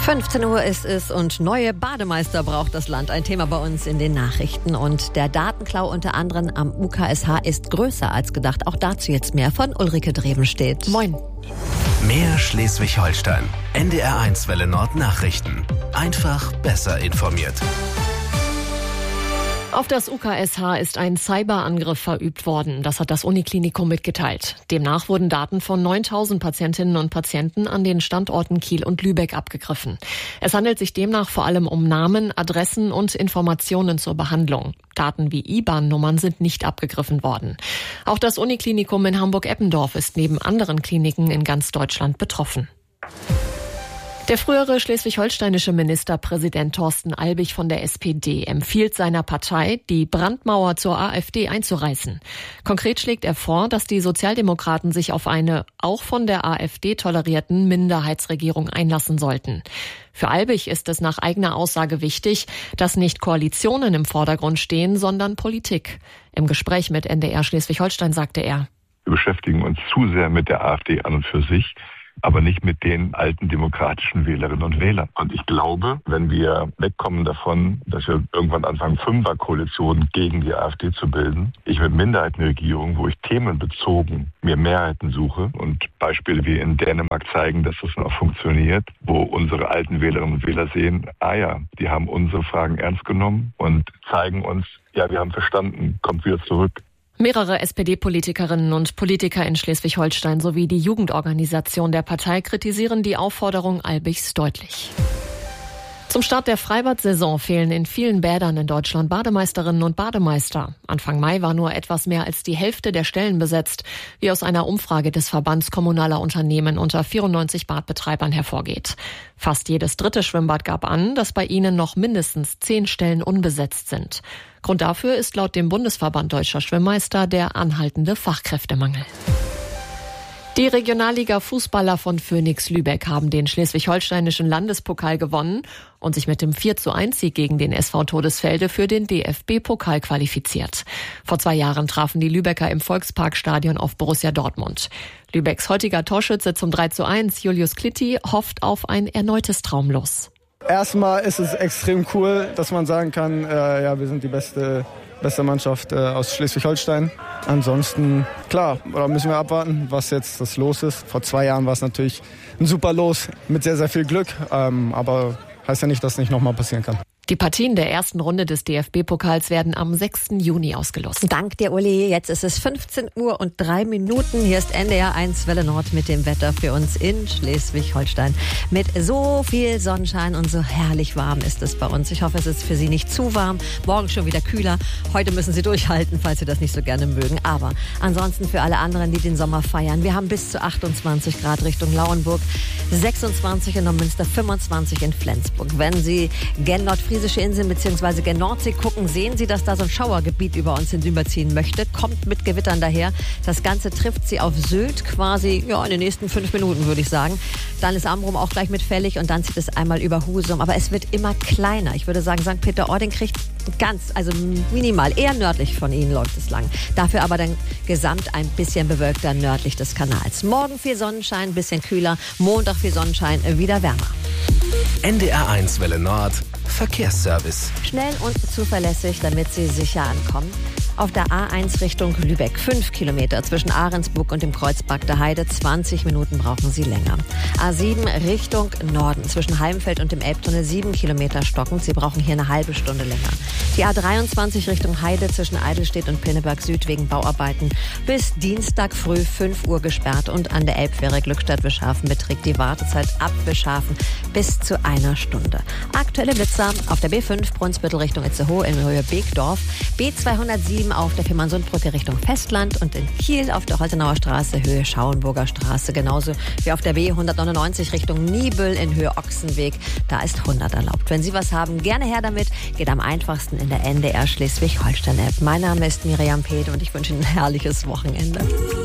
15 Uhr ist es und neue Bademeister braucht das Land. Ein Thema bei uns in den Nachrichten. Und der Datenklau unter anderem am UKSH ist größer als gedacht. Auch dazu jetzt mehr von Ulrike Drevenstedt. Moin. Mehr Schleswig-Holstein. NDR1 Welle Nord Nachrichten. Einfach besser informiert. Auf das UKSH ist ein Cyberangriff verübt worden. Das hat das Uniklinikum mitgeteilt. Demnach wurden Daten von 9000 Patientinnen und Patienten an den Standorten Kiel und Lübeck abgegriffen. Es handelt sich demnach vor allem um Namen, Adressen und Informationen zur Behandlung. Daten wie IBAN-Nummern sind nicht abgegriffen worden. Auch das Uniklinikum in Hamburg-Eppendorf ist neben anderen Kliniken in ganz Deutschland betroffen. Der frühere schleswig-holsteinische Ministerpräsident Thorsten Albig von der SPD empfiehlt seiner Partei, die Brandmauer zur AfD einzureißen. Konkret schlägt er vor, dass die Sozialdemokraten sich auf eine auch von der AfD tolerierten Minderheitsregierung einlassen sollten. Für Albig ist es nach eigener Aussage wichtig, dass nicht Koalitionen im Vordergrund stehen, sondern Politik. Im Gespräch mit NDR Schleswig-Holstein sagte er: Wir beschäftigen uns zu sehr mit der AfD an und für sich, aber nicht mit den alten demokratischen Wählerinnen und Wählern. Und ich glaube, wenn wir wegkommen davon, dass wir irgendwann anfangen, Fünferkoalitionen gegen die AfD zu bilden, ich mit Minderheitenregierungen, wo ich themenbezogen mir Mehrheiten suche und Beispiele wie in Dänemark zeigen, dass das auch funktioniert, wo unsere alten Wählerinnen und Wähler sehen, die haben unsere Fragen ernst genommen und zeigen uns, ja, wir haben verstanden, kommt wieder zurück. Mehrere SPD-Politikerinnen und Politiker in Schleswig-Holstein sowie die Jugendorganisation der Partei kritisieren die Aufforderung Albigs deutlich. Zum Start der Freibad-Saison fehlen in vielen Bädern in Deutschland Bademeisterinnen und Bademeister. Anfang Mai war nur etwas mehr als die Hälfte der Stellen besetzt, wie aus einer Umfrage des Verbands kommunaler Unternehmen unter 94 Badbetreibern hervorgeht. Fast jedes dritte Schwimmbad gab an, dass bei ihnen noch mindestens 10 Stellen unbesetzt sind. Grund dafür ist laut dem Bundesverband Deutscher Schwimmmeister der anhaltende Fachkräftemangel. Die Regionalliga-Fußballer von Phönix Lübeck haben den schleswig-holsteinischen Landespokal gewonnen und sich mit dem 4:1-Sieg gegen den SV Todesfelde für den DFB-Pokal qualifiziert. Vor 2 Jahren trafen die Lübecker im Volksparkstadion auf Borussia Dortmund. Lübecks heutiger Torschütze zum 3:1, Julius Klitti, hofft auf ein erneutes Traumlos. Erstmal ist es extrem cool, dass man sagen kann, wir sind die beste Mannschaft aus Schleswig-Holstein. Ansonsten, klar, müssen wir abwarten, was jetzt das Los ist. Vor 2 Jahren war es natürlich ein super Los mit sehr, sehr viel Glück. Aber heißt ja nicht, dass es nicht nochmal passieren kann. Die Partien der ersten Runde des DFB-Pokals werden am 6. Juni ausgelost. Dank dir, Uli. Jetzt ist es 15 Uhr und 3 Minuten. Hier ist NDR1 Welle Nord mit dem Wetter für uns in Schleswig-Holstein. Mit so viel Sonnenschein und so herrlich warm ist es bei uns. Ich hoffe, es ist für Sie nicht zu warm. Morgen schon wieder kühler. Heute müssen Sie durchhalten, falls Sie das nicht so gerne mögen. Aber ansonsten für alle anderen, die den Sommer feiern. Wir haben bis zu 28 Grad Richtung Lauenburg, 26 in Neumünster, 25 in Flensburg. Wenn Sie gen Nordfriesische Inseln bzw. gen Nordsee gucken, sehen Sie, dass da so ein Schauergebiet über uns hinüberziehen möchte. Kommt mit Gewittern daher. Das Ganze trifft Sie auf Sylt quasi in den nächsten 5 Minuten, würde ich sagen. Dann ist Amrum auch gleich mitfällig und dann zieht es einmal über Husum. Aber es wird immer kleiner. Ich würde sagen, St. Peter-Ording kriegt minimal, eher nördlich von Ihnen läuft es lang. Dafür aber dann gesamt ein bisschen bewölkter nördlich des Kanals. Morgen viel Sonnenschein, ein bisschen kühler. Montag viel Sonnenschein, wieder wärmer. NDR1 Welle Nord Verkehrsservice. Schnell und zuverlässig, damit Sie sicher ankommen. Auf der A1 Richtung Lübeck 5 Kilometer zwischen Ahrensburg und dem Kreuzberg der Heide. 20 Minuten brauchen Sie länger. A7 Richtung Norden zwischen Heimfeld und dem Elbtunnel 7 Kilometer stockend. Sie brauchen hier eine halbe Stunde länger. Die A23 Richtung Heide zwischen Eidelstedt und Pinneberg Süd wegen Bauarbeiten bis Dienstag früh 5 Uhr gesperrt. Und an der Elbfähre Glückstadt-Wischhafen beträgt die Wartezeit ab Wischhafen bis zu 1 Stunde. Aktuelle Blitzer auf der B5 Brunsbüttel Richtung Itzehoe in Höhe Beekdorf, B207 auf der Fehmarnsundbrücke Richtung Festland und in Kiel auf der Holtenauer Straße Höhe Schauenburger Straße, genauso wie auf der B199 Richtung Niebüll in Höhe Ochsenweg. Da ist 100 erlaubt. Wenn Sie was haben, gerne her damit. Geht am einfachsten in der NDR Schleswig-Holstein-App. Mein Name ist Miriam Pede und ich wünsche Ihnen ein herrliches Wochenende.